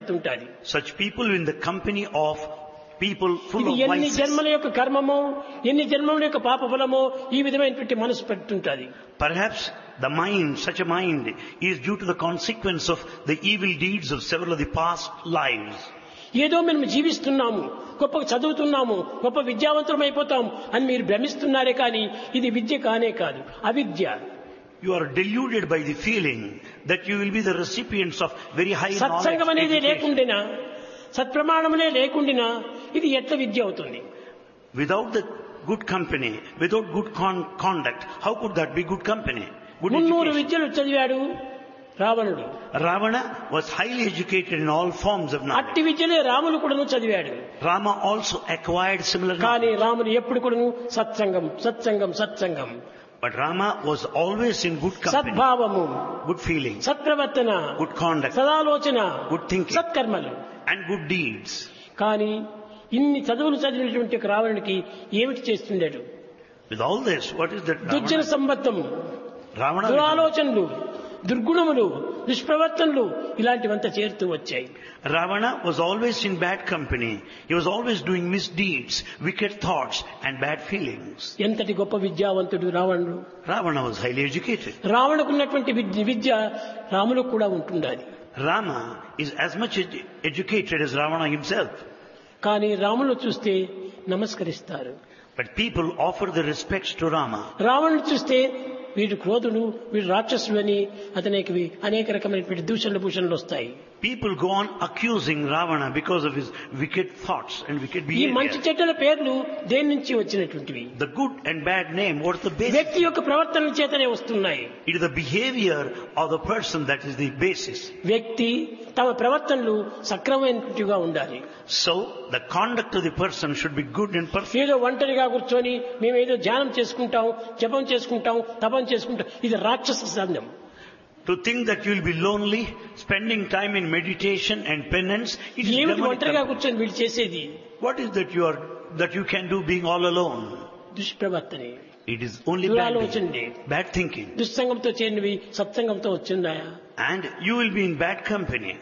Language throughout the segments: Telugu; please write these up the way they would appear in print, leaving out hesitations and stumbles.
ఏర్పడుతుంటాది. Such people in the company of people full ఇది of ఎన్ని vices. జన్మల యొక్క కర్మమో, ఎన్ని జన్మల యొక్క పాప ఫలమో ఈ విధమైనటువంటి మనసు పెడుతుంటాది. Perhaps the mind, such a mind, is due to the consequence of the evil deeds of several of the past lives. ఏదో మేము జీవిస్తున్నాము, గొప్ప చదువుతున్నాము, గొప్ప విద్యావంతులం అయిపోతాం అని మీరు భ్రమిస్తున్నారే కానీ ఇది విద్య కానే కాదు, అవిద్య. You are deluded by the feeling that you will be the recipients of very high knowledge. సత్సంగం అనేది education. లేకుండినా, సత్ప్రమాణములే లేకుండినా ఇది ఎట్లా విద్య అవుతుంది? Without the good company, without good conduct, how could that be good company? Good 300 education. విద్యలు చదివాడు రావణుడు. Ravana was highly educated in all forms of knowledge. అట్టి విద్యలే రాములు కూడాను చదివాడు. Rama also acquired similar కానీ knowledge. రాముడు ఎప్పుడు కూడాను సత్సంగం సత్సంగం సత్సంగం, But Rama was always in good company, సద్భావము, good feelings, సత్ప్రవర్తన, good conduct, సదాలోచన, good thinking, సత్కర్మలు. and good deeds. కానీ ఇన్ని చదువులు చదివినటువంటి ఒక రావణుడికి ఏమిటి చేస్తుండేడు? With all this, what is that దుర్జన Ravana? సంబద్ధం, Ravana దురాలోచనలు, దుర్గుణములు, దుష్ప్రవర్తనలు ఇలాంటివంతా చేరుతూ వచ్చాయి. Ravana was always in bad company. He was always doing misdeeds, wicked thoughts, and bad feelings. ఎంతటి గొప్ప విద్యావంతుడు రావణుడు! Ravana was highly educated. రావణుకు ఉన్నటువంటి విద్య రాములకు కూడా ఉంటుండాలి. Rama is as much educated as Ravana himself. కానీ రాములు చూస్తే నమస్కరిస్తారు. But people offer the respects to Rama. రావణుడు చూస్తే వీడు క్రోధుడు, వీడు రాక్షసుడు అని అతనికి అనేక రకమైనటువంటి దూషణలు భూషణలు వస్తాయి. People go on accusing Ravana because of his wicked thoughts and wicked ఈ మంచి behavior. చెడ్డల పేర్లు దేని నుంచి వచ్చినటువంటివి? The good and bad name, what's the basis? వ్యక్తి యొక్క ప్రవర్తన చేతనే వస్తున్నాయి. It is the behavior of the person that is the basis. వ్యక్తి తమ ప్రవర్తనలు సక్రమైనట్టుగా ఉండాలి. So, the conduct of the person should be good and perfect. ఏదో ఒంటరిగా కూర్చొని మేము ఏదో ధ్యానం చేసుకుంటాం, జపం చేసుకుంటాం, తపం చేసుకుంటాం, ఇది రాక్షస సంఘం. To think that you will be lonely, spending time in meditation and penance, it is ఏమిటి demonic ఒంటరిగా company. కూర్చొని వీళ్ళు చేసేది? What is that you can do being all alone? దుష్ప్రవర్తనే, It is only bad దురాలోచనే, behavior, bad thinking. దుస్సంగంతో చేరినవి సత్సంగంతో వచ్చిందాయా? And you will be in bad company.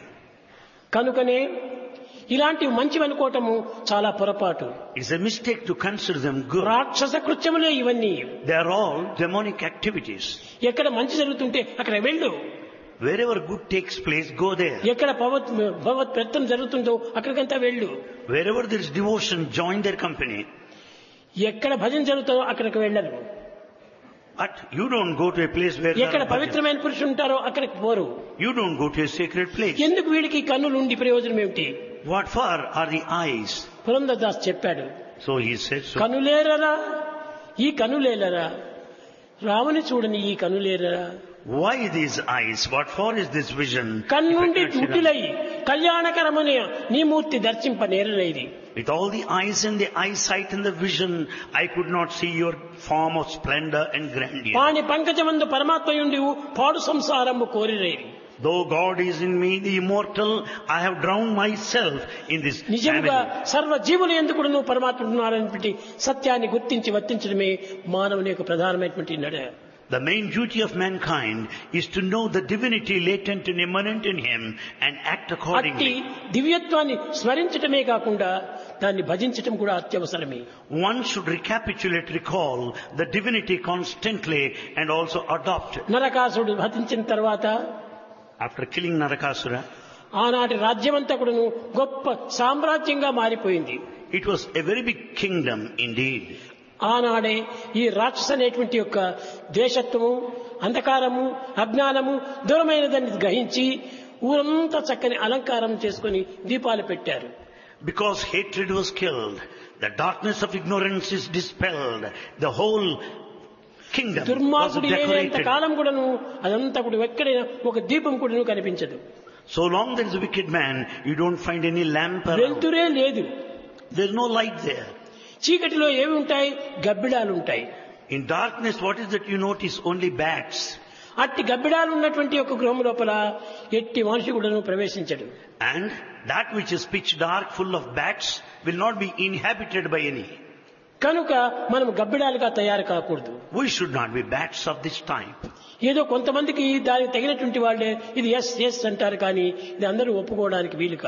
కనుకనే ఇలాంటివి మంచివి అనుకోవటము చాలా పొరపాటు. It's a mistake to consider them good. రాక్షస కృత్యములే ఇవన్నీ. They are all demonic activities. ఎక్కడ మంచి జరుగుతుంటే అక్కడ వెళ్ళు, Wherever good takes place, go there. ఎక్కడ భగవత్ ప్రయత్నం జరుగుతుందో అక్కడికంతా వెళ్ళు, Wherever there is devotion, join their company. ఎక్కడ భజన జరుగుతుందో అక్కడికి వెళ్ళరు, But you don't go to a place where there ఎక్కడ are bhajans. పవిత్రమైన పురుషులు ఉంటారో అక్కడికి పోరు. You don't go to a sacred place. ఎందుకు వీడికి కన్నులు ఉండి ప్రయోజనం ఏమిటి? What for are the eyes? Purandara Das చెప్పాడు, So he said so. కనులేరరా ఈ కనులేలరా, రాముని చూడని ఈ కనులేరరా. Why these eyes? What for is this vision? కన్నుండి If I cannot see టుటిలై కళ్యాణకరమని నీ మూర్తి దర్శింప నేరలేది. with all the eyes and the eyesight and the vision, I could not see your form of splendor and grandeur. పాణి పంకజమందు పరమాత్మయుండి పాడు సంసారము కోరిరేది. Though God is in me, the immortal, I have drowned myself in this నిజంగా family. సర్వ జీవులు ఎందుకు నువ్వు పరమాత్మ ఉన్నారనేటువంటి సత్యాన్ని గుర్తించి వర్తించడమే మానవుని యొక్క ప్రధానమైనటువంటి నడ. The main duty of mankind is to know the divinity latent and immanent in him and act అట్టి accordingly. దివ్యత్వాన్ని స్మరించటమే కాకుండా దాన్ని భజించటం కూడా అత్యవసరమే. One should recall the divinity constantly and also adopt it. నరకాసుడు భజించిన తర్వాత After killing Narakasura, ఆనాటి రాజ్యమంతా కూడాను గొప్ప సామ్రాజ్యంగా మారిపోయింది. it was a very big kingdom indeed. ఆనాడే ఈ రాక్షస అనేటువంటి యొక్క ద్వేషత్వము, అంధకారము, అజ్ఞానము దూరమైనదాన్ని గ్రహించి ఊరంతా చక్కని అలంకారం చేసుకుని దీపాలు పెట్టారు. Because hatred was killed, the darkness of ignorance is dispelled, the whole kingdom was దుర్మార్గుడు ఏనేంత decorated. కాలం కూడాను అదంతా కూడా ఎక్కడైనా ఒక దీపం కూడాను కనిపించదు. So long there is a wicked man, you don't find any lamp around. వెలుతురే లేదు. There is no light there. చీకటిలో ఏమి ఉంటాయి? గబ్బిడాలు ఉంటాయి. In darkness, what is that you notice? Only bats. అట్టి గబ్బిడాలు ఉన్నటువంటి ఒక గృహం లోపల ఎట్టి మనిషి కూడాను ప్రవేశించడు. And that which is pitch dark, full of bats, will not be inhabited by any. కనుక మనం గబ్బిడాలుగా తయారు కాకూడదు. We should not be bats of this type. ఏదో కొంతమందికి దానికి తగినటువంటి వాళ్ళే ఇది ఎస్ ఎస్ అంటారు, కానీ ఇది అందరూ ఒప్పుకోవడానికి వీలు కాదు.